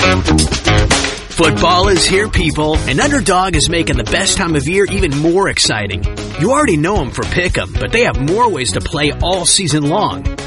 Football is here, people, and Underdog is making the best time of year even more exciting. You already know them for Pick'em, but they have more ways to play all season long.